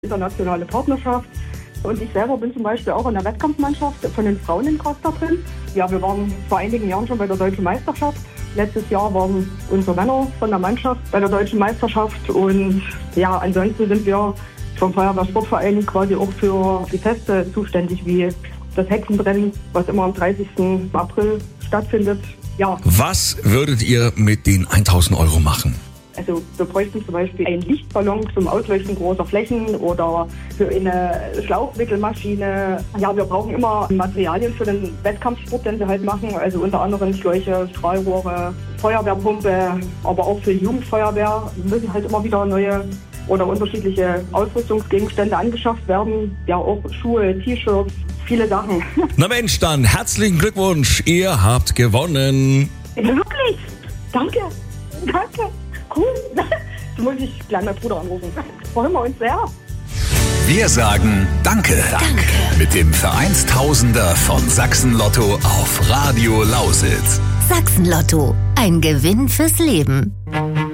internationale Partnerschaft. Und ich selber bin zum Beispiel auch in der Wettkampfmannschaft von den Frauen in Croster drin. Ja, wir waren vor einigen Jahren schon bei der Deutschen Meisterschaft. Letztes Jahr waren unsere Männer von der Mannschaft bei der Deutschen Meisterschaft. Und ja, ansonsten sind wir vom Feuerwehrsportverein quasi auch für die Feste zuständig, wie das Hexenbrennen, was immer am 30. April stattfindet. Ja. Was würdet ihr mit den 1.000 Euro machen? Also wir bräuchten zum Beispiel einen Lichtballon zum Ausleuchten großer Flächen oder für eine Schlauchwickelmaschine. Ja, wir brauchen immer Materialien für den Wettkampfsport, den wir halt machen. Also unter anderem Schläuche, Strahlrohre, Feuerwehrpumpe, aber auch für die Jugendfeuerwehr müssen halt immer wieder neue oder unterschiedliche Ausrüstungsgegenstände angeschafft werden. Ja, auch Schuhe, T-Shirts, viele Sachen. Na Mensch, dann herzlichen Glückwunsch, ihr habt gewonnen. Wirklich? Danke. Cool. Jetzt muss ich gleich meinen Bruder anrufen. Freuen wir uns sehr. Wir sagen Danke. Mit dem Vereinstausender von Sachsen-Lotto auf Radio Lausitz. Sachsen-Lotto. Ein Gewinn fürs Leben.